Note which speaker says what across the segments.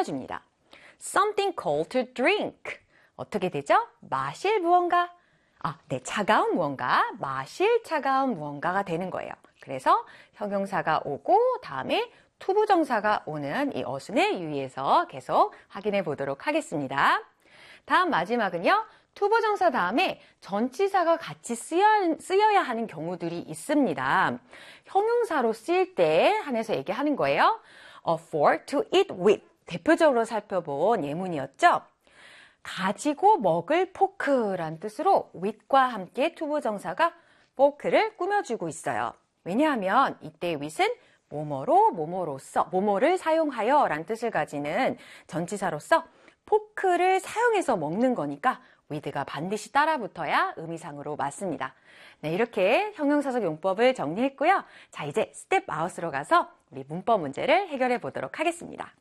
Speaker 1: 꾸며줍니다. Something cold to drink. 어떻게 되죠? 마실 무언가. 네, 차가운 무언가, 마실 차가운 무언가가 되는 거예요. 그래서 형용사가 오고 다음에 투부정사가 오는 이 어순에 유의해서 계속 확인해 보도록 하겠습니다. 다음 마지막은요. 투부정사 다음에 전치사가 같이 쓰여야 하는 경우들이 있습니다. 형용사로 쓰일 때 한해서 얘기하는 거예요. For, to eat with. 대표적으로 살펴본 예문이었죠. 가지고 먹을 포크란 뜻으로 with과 함께 투부정사가 포크를 꾸며주고 있어요. 왜냐하면 이때 with은 뭐뭐로, 뭐뭐로써, 뭐뭐를 사용하여 라는 뜻을 가지는 전치사로서 포크를 사용해서 먹는 거니까 with가 반드시 따라붙어야 의미상으로 맞습니다. 네, 이렇게 형용사적 용법을 정리했고요. 자, 이제 스텝 아웃으로 가서 우리 문법 문제를 해결해 보도록 하겠습니다.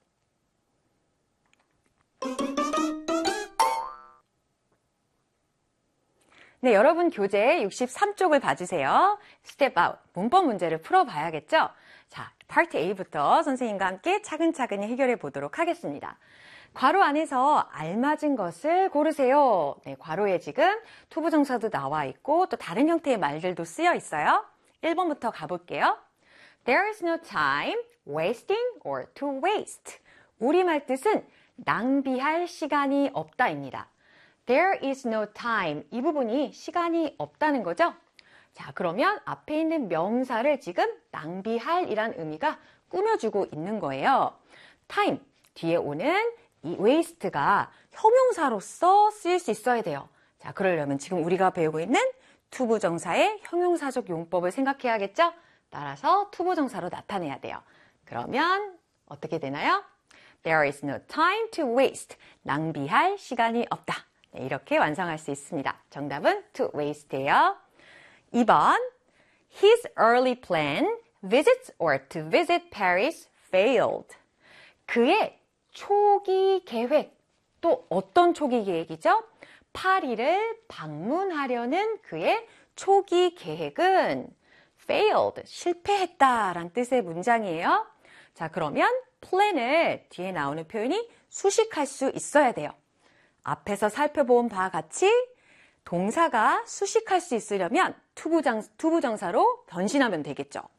Speaker 1: 네, 여러분 교재 63쪽을 봐주세요. 스텝 아웃, 문법 문제를 풀어봐야겠죠? 자, 파트 A부터 선생님과 함께 차근차근히 해결해 보도록 하겠습니다. 괄호 안에서 알맞은 것을 고르세요. 네, 괄호에 지금 투부정사도 나와 있고 또 다른 형태의 말들도 쓰여 있어요. 1번부터 가볼게요. There is no time wasting or to waste. 우리말 뜻은 낭비할 시간이 없다입니다. There is no time. 이 부분이 시간이 없다는 거죠? 자, 그러면 앞에 있는 명사를 지금 낭비할 이란 의미가 꾸며주고 있는 거예요. time, 뒤에 오는 이 waste가 형용사로서 쓰일 수 있어야 돼요. 자, 그러려면 지금 우리가 배우고 있는 투부정사의 형용사적 용법을 생각해야겠죠? 따라서 투부정사로 나타내야 돼요. 그러면 어떻게 되나요? There is no time to waste. 낭비할 시간이 없다. 네, 이렇게 완성할 수 있습니다. 정답은 to waste예요. 2번 His early plan, visits or to visit Paris, failed. 그의 초기 계획, 또 어떤 초기 계획이죠? 파리를 방문하려는 그의 초기 계획은 failed, 실패했다라는 뜻의 문장이에요. 자, 그러면 plan을 뒤에 나오는 표현이 수식할 수 있어야 돼요. 앞에서 살펴본 바와 같이 동사가 수식할 수 있으려면 투부정사로 변신하면 되겠죠.